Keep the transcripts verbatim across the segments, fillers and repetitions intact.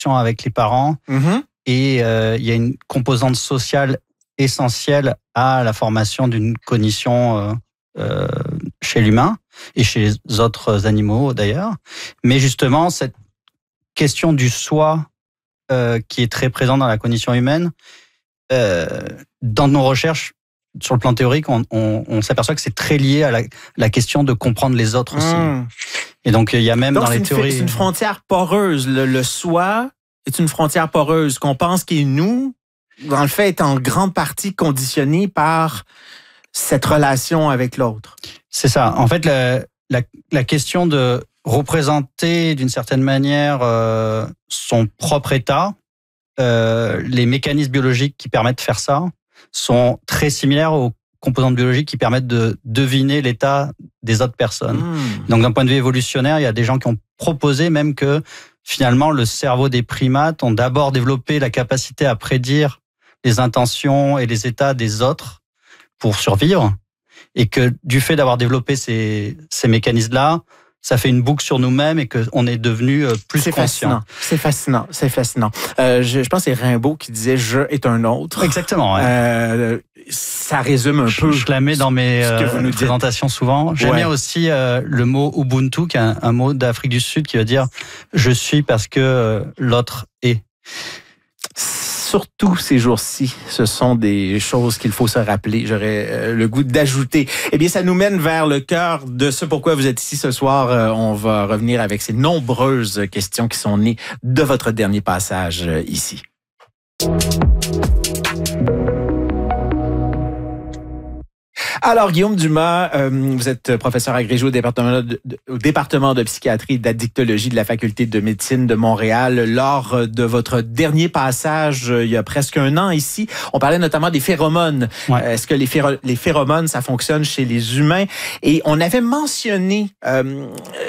avec les parents. Mm-hmm. Et euh, il y a une composante sociale essentielle à la formation d'une cognition euh, euh, chez l'humain et chez les autres animaux d'ailleurs. Mais justement, cette question du soi euh, qui est très présente dans la cognition humaine, euh, dans nos recherches, sur le plan théorique, on, on, on s'aperçoit que c'est très lié à la, la question de comprendre les autres aussi. Mmh. Et donc, il y a même donc, dans les théories... C'est une frontière poreuse. Le, le soi est une frontière poreuse qu'on pense qu'il est nous, dans le fait, est en grande partie conditionné par cette relation avec l'autre. C'est ça. En fait, la, la, la question de représenter d'une certaine manière euh, son propre état, euh, les mécanismes biologiques qui permettent de faire ça sont très similaires aux composantes biologiques qui permettent de deviner l'état des autres personnes. Mmh. Donc, d'un point de vue évolutionnaire, il y a des gens qui ont proposé même que finalement, le cerveau des primates ont d'abord développé la capacité à prédire les intentions et les états des autres pour survivre, et que du fait d'avoir développé ces, ces mécanismes-là, ça fait une boucle sur nous-mêmes et qu'on est devenu plus c'est conscient. Fascinant. C'est fascinant, c'est fascinant. Euh, je, je pense que c'est Rimbaud qui disait « je est un autre ». Exactement, ouais. Euh, ça résume un je, peu Je la mets dans mes euh, présentations souvent. J'aime ouais. bien aussi euh, le mot « Ubuntu », qui est un, un mot d'Afrique du Sud qui veut dire « je suis parce que euh, l'autre est ». Surtout ces jours-ci, ce sont des choses qu'il faut se rappeler. J'aurais le goût d'ajouter. Eh bien, ça nous mène vers le cœur de ce pourquoi vous êtes ici ce soir. On va revenir avec ces nombreuses questions qui sont nées de votre dernier passage ici. Alors, Guillaume Dumas, euh, vous êtes professeur agrégé au département de, de, au département de psychiatrie et d'addictologie de la Faculté de médecine de Montréal. Lors de votre dernier passage, il y a presque un an ici, on parlait notamment des phéromones. Ouais. Est-ce que les, phéro- les phéromones, ça fonctionne chez les humains? Et on avait mentionné euh,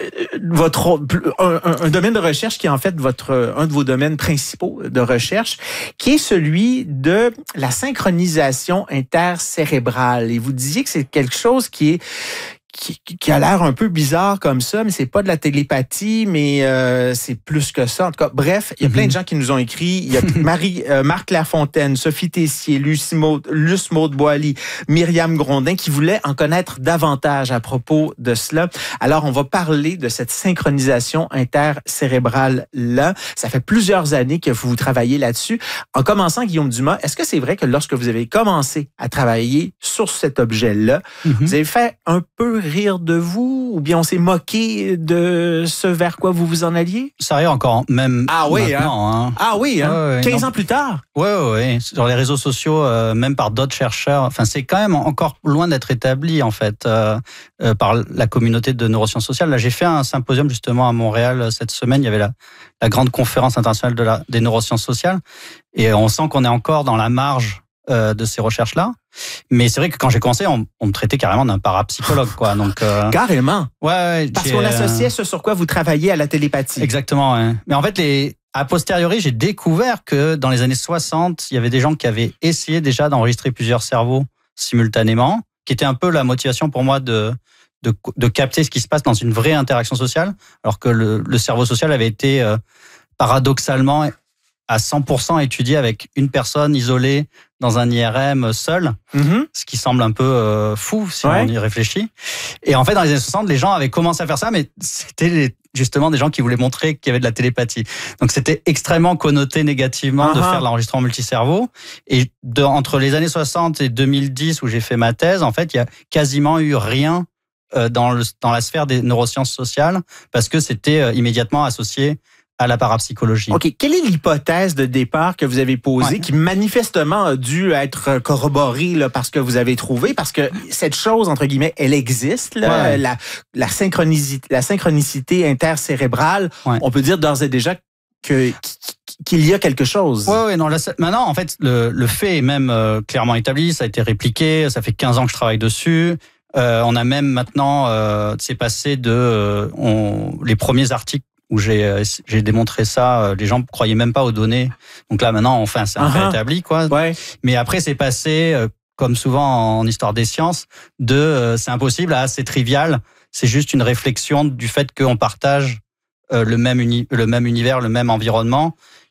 votre un, un, un domaine de recherche qui est en fait votre un de vos domaines principaux de recherche, qui est celui de la synchronisation intercérébrale. Et vous disiez que c'est quelque chose qui est qui, qui a l'air un peu bizarre comme ça, mais c'est pas de la télépathie, mais euh, c'est plus que ça. En tout cas, bref, il y a mm-hmm. plein de gens qui nous ont écrit. Il y a Marie, euh, Marc Lafontaine, Sophie Tessier, Lucie Maud, Luce Maud Boily, Myriam Grondin, qui voulaient en connaître davantage à propos de cela. Alors, on va parler de cette synchronisation intercérébrale-là. Ça fait plusieurs années que vous travaillez là-dessus. En commençant, Guillaume Dumas, est-ce que c'est vrai que lorsque vous avez commencé à travailler sur cet objet-là, mm-hmm. vous avez fait un peu rire de vous, ou bien on s'est moqué de ce vers quoi vous vous en alliez? Ça arrive encore, même ah oui, maintenant. Hein? Hein. Ah oui, hein? Ouais, ouais, quinze non. ans plus tard? Oui, oui, oui. Sur les réseaux sociaux, euh, même par d'autres chercheurs. Enfin, c'est quand même encore loin d'être établi, en fait, euh, euh, par la communauté de neurosciences sociales. Là, j'ai fait un symposium, justement, à Montréal cette semaine. Il y avait la, la grande conférence internationale de la, des neurosciences sociales. Et on sent qu'on est encore dans la marge Euh, de ces recherches-là. Mais c'est vrai que quand j'ai commencé, on, on me traitait carrément d'un parapsychologue, quoi. Donc, euh... carrément? Ouais, ouais. Parce qu'on associait ce sur quoi vous travaillez à la télépathie. Exactement, ouais. Mais en fait, les... a posteriori, j'ai découvert que dans les années soixante, il y avait des gens qui avaient essayé déjà d'enregistrer plusieurs cerveaux simultanément, qui était un peu la motivation pour moi de, de, de capter ce qui se passe dans une vraie interaction sociale, alors que le, le cerveau social avait été euh, paradoxalement à cent pour cent étudié avec une personne isolée dans un I R M seul, mm-hmm. ce qui semble un peu euh, fou si ouais. on y réfléchit. Et en fait, dans les années soixante, les gens avaient commencé à faire ça, mais c'était les, justement des gens qui voulaient montrer qu'il y avait de la télépathie. Donc c'était extrêmement connoté négativement uh-huh. de faire de l'enregistrement multicerveau. Et de, entre les années soixante et deux mille dix, où j'ai fait ma thèse, en fait, il y a quasiment eu rien euh, dans, le, dans la sphère des neurosciences sociales, parce que c'était euh, immédiatement associé à la parapsychologie. OK. Quelle est l'hypothèse de départ que vous avez posée, ouais. qui manifestement a dû être corroborée là, par ce que vous avez trouvé? Parce que cette chose, entre guillemets, elle existe, là, ouais. la, la, synchronicité, la synchronicité intercérébrale. Ouais. On peut dire d'ores et déjà que, qu'il y a quelque chose. Oui, oui, non. Là, maintenant, en fait, le, le fait est même euh, clairement établi. Ça a été répliqué. Ça fait quinze ans que je travaille dessus. Euh, on a même maintenant, euh, c'est passé de euh, on, les premiers articles où j'ai, j'ai démontré ça, les gens ne croyaient même pas aux données. Donc là, maintenant, enfin, c'est un fait uh-huh. établi, quoi. Ouais. Mais après, c'est passé, comme souvent en histoire des sciences, de euh, c'est impossible à c'est trivial, c'est juste une réflexion du fait qu'on partage euh, le même uni, le même univers, le même environnement.